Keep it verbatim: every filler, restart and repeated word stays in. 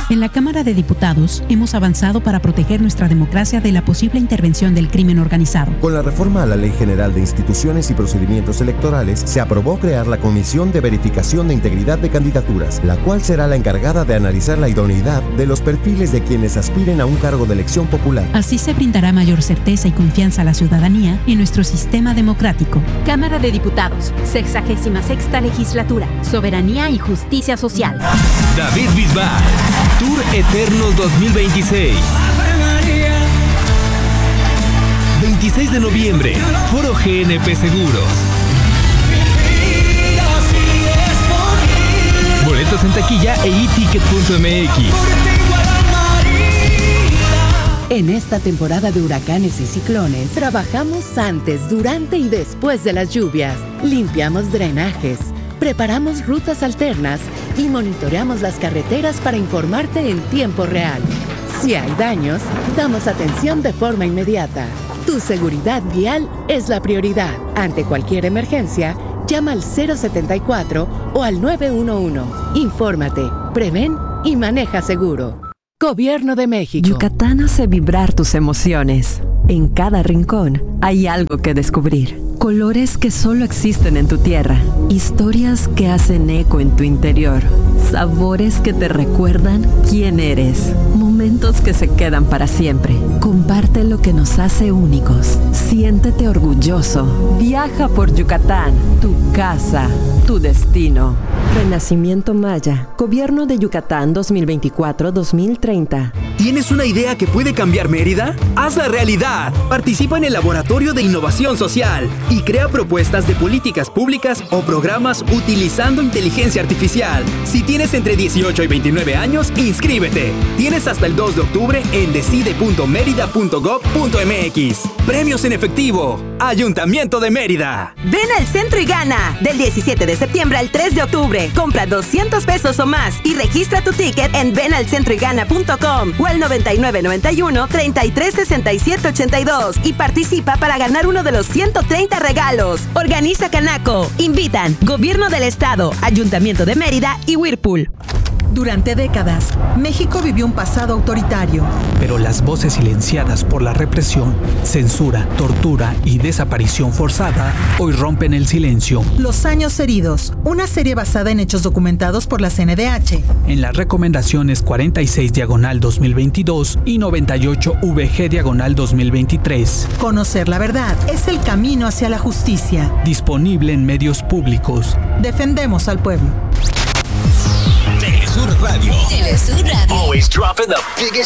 En la Cámara de Diputados hemos avanzado para proteger nuestra democracia de la posible intervención del crimen organizado. Con la reforma a la Ley General de Instituciones y Procedimientos Electorales, se aprobó crear la Comisión de Verificación de Integridad de Candidaturas, la cual será la encargada de analizar la idoneidad de los perfiles de quienes aspiren a un cargo de elección popular. Así se brindará mayor certeza y confianza a la ciudadanía en nuestro sistema democrático. Cámara de Diputados, sexagésima sexta legislatura, soberanía y justicia social. David Bisbal, Tour Eternos dos mil veintiséis. veintiséis de noviembre, Foro G N P Seguros. Boletos en taquilla e i ticket punto m x. En esta temporada de huracanes y ciclones, trabajamos antes, durante y después de las lluvias. Limpiamos drenajes, preparamos rutas alternas y monitoreamos las carreteras para informarte en tiempo real. Si hay daños, damos atención de forma inmediata. Tu seguridad vial es la prioridad. Ante cualquier emergencia, llama al cero setenta y cuatro o al nueve uno uno. Infórmate, prevén y maneja seguro. Gobierno de México. Yucatán hace vibrar tus emociones. En cada rincón hay algo que descubrir. Colores que solo existen en tu tierra. Historias que hacen eco en tu interior. Sabores que te recuerdan quién eres. Momentos que se quedan para siempre. Comparte lo que nos hace únicos. Siéntete orgulloso. Viaja por Yucatán. Tu casa. Tu destino. Renacimiento Maya. Gobierno de Yucatán dos mil veinticuatro a dos mil treinta. ¿Tienes una idea que puede cambiar Mérida? ¡Hazla realidad! Participa en el Laboratorio de Innovación Social y crea propuestas de políticas públicas o programas utilizando inteligencia artificial. Si tienes entre dieciocho y veintinueve años, inscríbete. Tienes hasta el dos de octubre en decide punto mérida punto gob punto m x. Premios en efectivo. Ayuntamiento de Mérida. Ven al centro y gana. Del diecisiete de septiembre al tres de octubre. Compra doscientos pesos o más y registra tu ticket en ven al centro y gana punto com o al noventa y nueve noventa y uno treinta y tres sesenta y siete ochenta y dos y participa para ganar uno de los ciento treinta regalos. Organiza Canaco. Invitan Gobierno del Estado, Ayuntamiento de Mérida y Whirlpool. Durante décadas, México vivió un pasado autoritario. Pero las voces silenciadas por la represión, censura, tortura y desaparición forzada hoy rompen el silencio. Los años heridos, una serie basada en hechos documentados por la C N D H. En las recomendaciones cuarenta y seis diagonal dos mil veintidós y noventa y ocho V G diagonal dos mil veintitrés. Conocer la verdad es el camino hacia la justicia. Disponible en medios públicos. Defendemos al pueblo. Telesur Radio. Telesur Radio. Always dropping the biggest